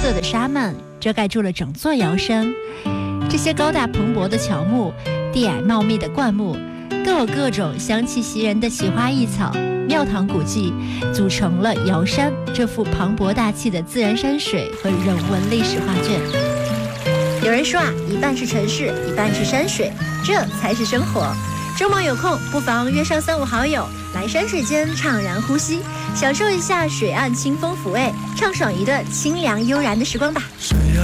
色的纱幔遮盖住了整座瑶山。这些高大蓬勃的乔木、地矮茂密的灌木，更有各种香气袭人的奇花异草、庙堂古迹，组成了瑶山这幅磅礴大气的自然山水和人文历史画卷。有人说一半是城市，一半是山水，这才是生活。周末有空，不妨约上3、5好友，来山水间怅然呼吸，享受一下水岸清风抚慰，畅爽一段清凉悠然的时光吧。